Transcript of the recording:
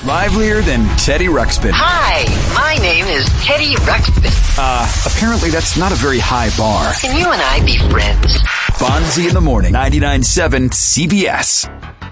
livelier than Teddy Ruxpin. Hi, my name is Teddy Ruxpin. Apparently that's not a very high bar. Can you and I be friends? Fonzie in the Morning, 99.7 CBS.